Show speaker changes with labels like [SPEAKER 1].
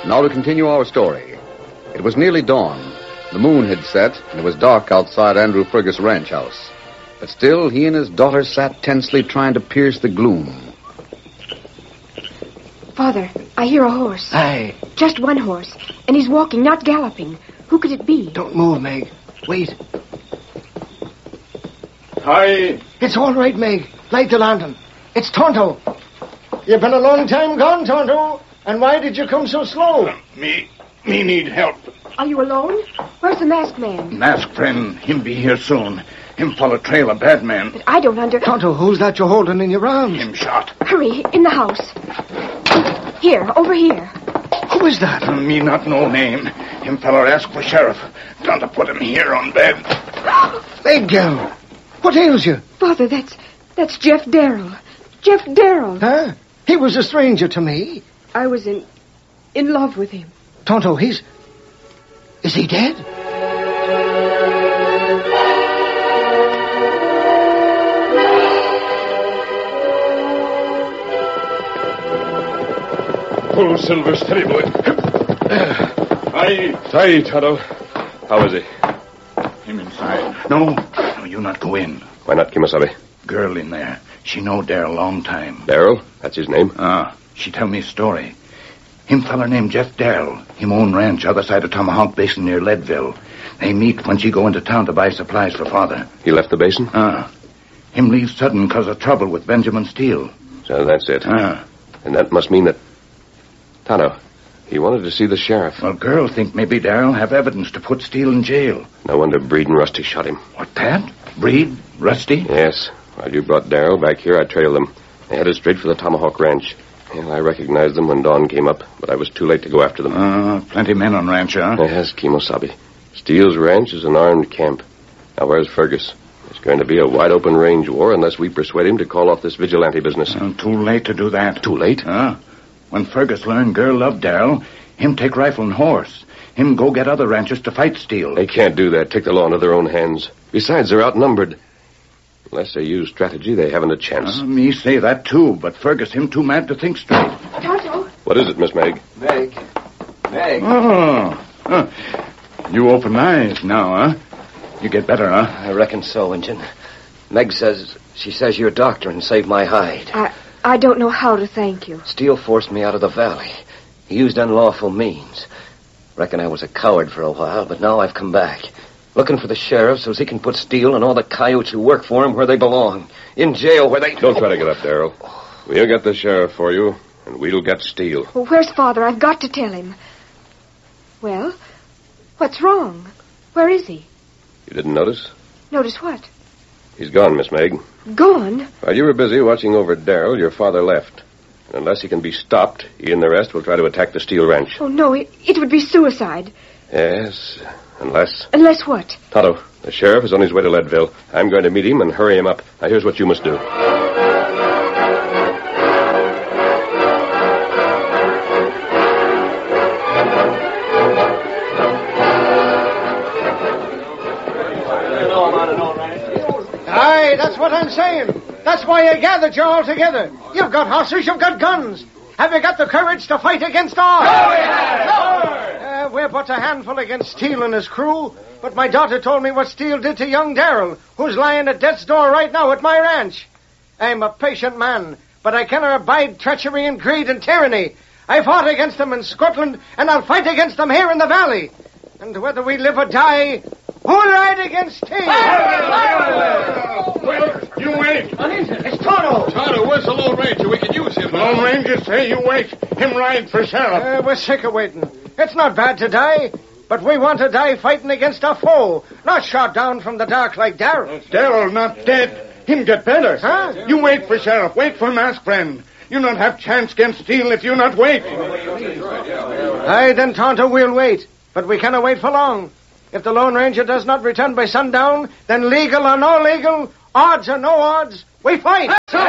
[SPEAKER 1] Now to continue our story. It was nearly dawn. The moon had set, and it was dark outside Andrew Fergus' ranch house. But still, he and his daughter sat tensely trying to pierce the gloom.
[SPEAKER 2] Father, I hear a horse.
[SPEAKER 3] Aye.
[SPEAKER 2] Just one horse, and he's walking, not galloping. Who could it be?
[SPEAKER 3] Don't move, Meg. Wait.
[SPEAKER 4] Hi.
[SPEAKER 3] It's all right, Meg. Light the lantern. It's Tonto.
[SPEAKER 4] You've been a long time gone, Tonto. And why did you come so slow?
[SPEAKER 5] Me need help.
[SPEAKER 2] Are you alone? Where's the masked man?
[SPEAKER 5] Masked friend, him be here soon. Him follow trail a bad man.
[SPEAKER 2] But I don't
[SPEAKER 3] Tonto, who's that you're holding in your arms?
[SPEAKER 5] Him shot.
[SPEAKER 2] Hurry, in the house. Here, over here.
[SPEAKER 3] Who is that?
[SPEAKER 5] Me not know name. Him feller ask for sheriff. Gone to put him here on bed.
[SPEAKER 3] Meg, girl. What ails you?
[SPEAKER 2] Father, that's Jeff Darrell. Jeff Darrell.
[SPEAKER 3] Huh? He was a stranger to me.
[SPEAKER 2] I was in love with him.
[SPEAKER 3] Tonto, is he dead?
[SPEAKER 4] Pull, Silver, steady, boy. Aye, Tonto. How is he?
[SPEAKER 5] Him inside. No, you not go in.
[SPEAKER 4] Why not, Kimasabi?
[SPEAKER 5] Girl in there. She know Darrell long time.
[SPEAKER 4] Darrell? That's his name?
[SPEAKER 5] She tell me story. Him feller named Jeff Darrell. Him own ranch other side of Tomahawk Basin near Leadville. They meet when she go into town to buy supplies for father.
[SPEAKER 4] He left the basin?
[SPEAKER 5] Him leave sudden cause of trouble with Benjamin Steele.
[SPEAKER 4] So that's it. And that must mean that... Tonto, he wanted to see the sheriff.
[SPEAKER 5] Well, girl think maybe Darrell have evidence to put Steele in jail.
[SPEAKER 4] No wonder Breed and Rusty shot him.
[SPEAKER 5] What, that? Breed? Rusty?
[SPEAKER 4] Yes. While you brought Darrell back here, I trailed them. They headed straight for the Tomahawk Ranch. Well, I recognized them when dawn came up, but I was too late to go after them.
[SPEAKER 5] Plenty men on ranch, huh?
[SPEAKER 4] Yes, Kimosabe. Steele's ranch is an armed camp. Now, where's Fergus? It's going to be a wide-open range war unless we persuade him to call off this vigilante business.
[SPEAKER 5] Too late to do that.
[SPEAKER 4] Too late?
[SPEAKER 5] When Fergus learned girl loved Darrell, him take rifle and horse. Him go get other ranchers to fight Steele.
[SPEAKER 4] They can't do that. Take the law into their own hands. Besides, they're outnumbered. Unless they use strategy, they haven't a chance.
[SPEAKER 5] Me say that, too, but Fergus, him too mad to think straight.
[SPEAKER 2] Tonto.
[SPEAKER 4] What is it, Miss Meg?
[SPEAKER 3] Meg.
[SPEAKER 5] You open eyes now, huh? You get better, huh?
[SPEAKER 3] I reckon so, Injun. Meg says you're a doctor and saved my hide.
[SPEAKER 2] I don't know how to thank you.
[SPEAKER 3] Steele forced me out of the valley. He used unlawful means. Reckon I was a coward for a while, but now I've come back. Looking for the sheriff so he can put Steele and all the coyotes who work for him where they belong. In jail where they...
[SPEAKER 4] Don't try to get up, Darrell. We'll get the sheriff for you, and we'll get Steele.
[SPEAKER 2] Well, where's Father? I've got to tell him. Well, what's wrong? Where is he?
[SPEAKER 4] You didn't notice?
[SPEAKER 2] Notice what?
[SPEAKER 4] He's gone, Miss Meg.
[SPEAKER 2] Gone?
[SPEAKER 4] While you were busy watching over Darrell, your father left. And unless he can be stopped, he and the rest will try to attack the Steele ranch.
[SPEAKER 2] Oh, no, it would be suicide.
[SPEAKER 4] Yes, unless...
[SPEAKER 2] Unless what?
[SPEAKER 4] Tonto, the sheriff is on his way to Leadville. I'm going to meet him and hurry him up. Now, here's what you must do. Aye,
[SPEAKER 6] that's what I'm saying. That's why I gathered you all together. You've got horses, you've got guns. Have you got the courage to fight against all? We're but a handful against Steele and his crew, but my daughter told me what Steele did to young Darrell, who's lying at death's door right now at my ranch. I'm a patient man, but I cannot abide treachery and greed and tyranny. I fought against them in Scotland, and I'll fight against them here in the valley. And whether we live or die, who'll ride against Steele?
[SPEAKER 5] Well, you wait.
[SPEAKER 6] It's Tonto.
[SPEAKER 5] Tonto, where's the Lone Ranger? We can use him. The Lone Ranger say you wait. Him ride for sheriff.
[SPEAKER 6] We're sick of waiting. It's not bad to die, but we want to die fighting against a foe, not shot down from the dark like Darrell.
[SPEAKER 5] Darrell not dead. Him get better.
[SPEAKER 6] Huh?
[SPEAKER 5] You wait for sheriff. Wait for mask friend. You not have chance against Steele if you not wait.
[SPEAKER 6] Aye, then, Tonto, we'll wait. But we cannot wait for long. If the Lone Ranger does not return by sundown, then legal or no legal, odds or no odds, we fight.